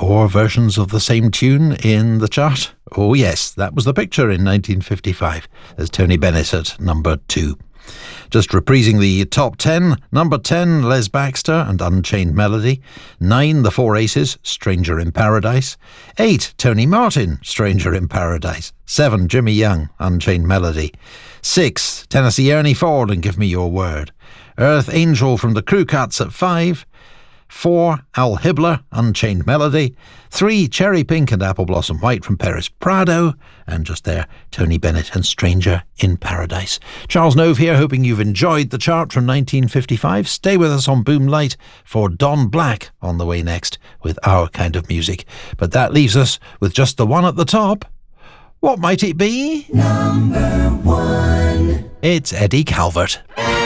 4 versions of the same tune in the chart? Oh yes, that was The Picture in 1955. There's Tony Bennett at number 2. Just reprising the top 10. Number 10, Les Baxter and Unchained Melody. 9, The Four Aces, Stranger in Paradise. 8, Tony Martin, Stranger in Paradise. 7, Jimmy Young, Unchained Melody. 6, Tennessee Ernie Ford and Give Me Your Word. Earth Angel from the Crew Cuts at 5. 4, Al Hibbler, Unchained Melody. 3, Cherry Pink and Apple Blossom White from Paris Prado. And just there, Tony Bennett and Stranger in Paradise. Charles Nove here, hoping you've enjoyed the chart from 1955. Stay with us on Boom Light for Don Black on the way next with Our Kind of Music. But that leaves us with just the one at the top. What might it be? Number 1. It's Eddie Calvert.